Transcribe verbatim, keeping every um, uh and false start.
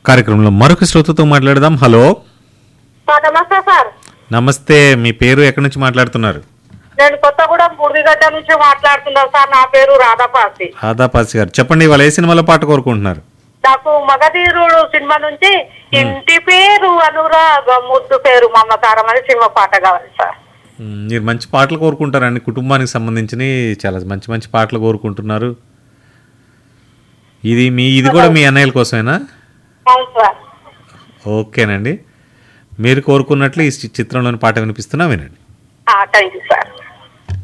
కార్యక్రమంలో మరొక శ్రోతతో మాట్లాడదాం. హలో, నమస్తే సార్. నమస్తే. మీ పేరు ఎక్కడి నుంచి మాట్లాడుతున్నారు? నేను కొత్తగూడెం బుడిగడ్డ నుంచి మాట్లాడుతున్నాను సార్. నా పేరు రాధాపాసి. రాధాపాసి గారు, చెప్పండి, ఇవాళ ఏ సినిమాలో పాట కోరుకుంటున్నారు? నాకు మగధీరుడు సినిమా నుంచి ఇంటి పేరు అనురాగ ముద్దు పేరు మమకారం అని సినిమా పాట కావాలి సార్. మీరు మంచి పాటలు కోరుకుంటారండి, కుటుంబానికి సంబంధించినవి చాలా మంచి మంచి పాటలు కోరుకుంటున్నారు. ఇది మీ ఇది కూడా మీ అన్నయ్యల కోసమేనా? అవును సార్. ఓకేనండి, మీరు కోరుకున్నట్లు ఈ చిత్రంలోని పాట వినిపిస్తున్నా, వినండి. Thank you sir.